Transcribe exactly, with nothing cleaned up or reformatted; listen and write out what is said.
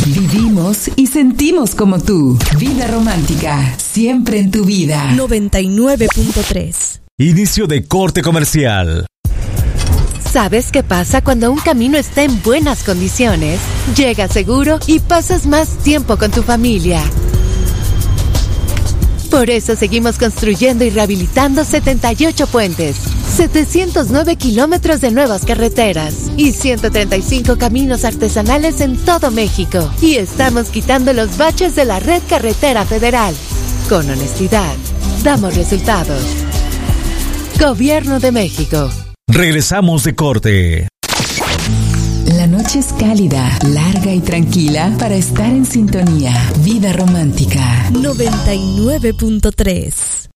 Vivimos y sentimos como tú. Vida romántica, siempre en tu vida. noventa y nueve punto tres. Inicio de corte comercial. ¿Sabes qué pasa cuando un camino está en buenas condiciones? Llegas seguro y pasas más tiempo con tu familia. Por eso seguimos construyendo y rehabilitando setenta y ocho puentes, setecientos nueve kilómetros de nuevas carreteras y ciento treinta y cinco caminos artesanales en todo México. Y estamos quitando los baches de la red carretera federal. Con honestidad, damos resultados. Gobierno de México. Regresamos de corte. La noche es cálida, larga y tranquila para estar en sintonía. Vida romántica. noventa y nueve punto tres.